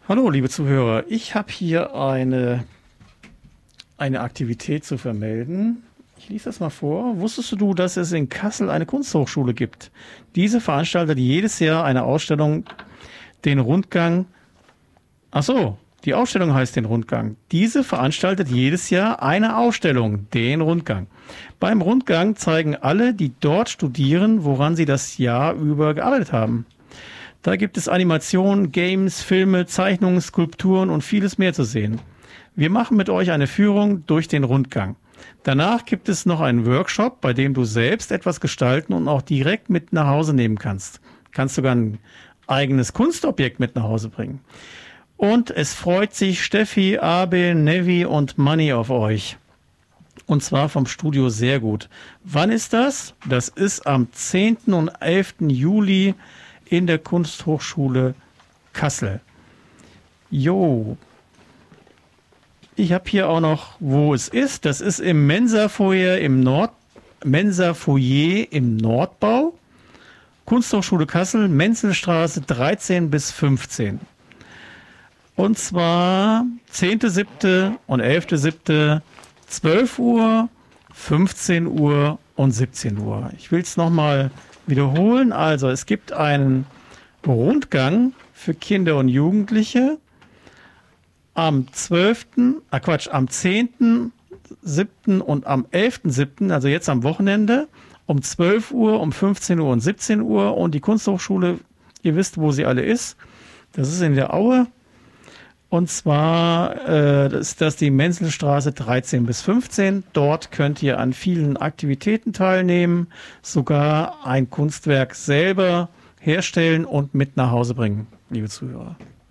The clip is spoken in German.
Hallo, liebe Zuhörer. Ich habe hier eine Aktivität zu vermelden. Ich lese das mal vor. Wusstest du, dass es in Kassel eine Kunsthochschule gibt? Diese veranstaltet jedes Jahr eine Ausstellung, den Rundgang. Ach so, die Ausstellung heißt den Rundgang. Diese veranstaltet jedes Jahr eine Ausstellung, den Rundgang. Beim Rundgang zeigen alle, die dort studieren, woran sie das Jahr über gearbeitet haben. Da gibt es Animationen, Games, Filme, Zeichnungen, Skulpturen und vieles mehr zu sehen. Wir machen mit euch eine Führung durch den Rundgang. Danach gibt es noch einen Workshop, bei dem du selbst etwas gestalten und auch direkt mit nach Hause nehmen kannst. Kannst sogar ein eigenes Kunstobjekt mit nach Hause bringen. Und es freut sich Steffi, Abe, Nevi und Manni auf euch. Und zwar vom Studio Sehr gut. Wann ist das? Das ist am 10. und 11. Juli in der Kunsthochschule Kassel. Jo. Ich habe hier auch noch, wo es ist. Das ist im Mensa-Foyer im Nordbau. Kunsthochschule Kassel, Menzelstraße 13 bis 15. Und zwar 10.7. und 11.7. 12 Uhr, 15 Uhr und 17 Uhr. Ich will es nochmal wiederholen. Also es gibt einen Rundgang für Kinder und Jugendliche am 10.7. und am 11.7., also jetzt am Wochenende, um 12 Uhr, um 15 Uhr und 17 Uhr. Und die Kunsthochschule, ihr wisst, wo sie alle ist. Das ist in der Aue. Und zwar ist das die Menzelstraße 13 bis 15. Dort könnt ihr an vielen Aktivitäten teilnehmen, sogar ein Kunstwerk selber herstellen und mit nach Hause bringen, liebe Zuhörer.